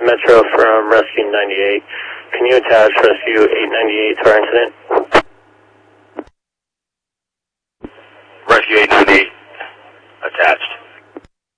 Metro from Rescue 98. Can you attach Rescue 898 to our incident?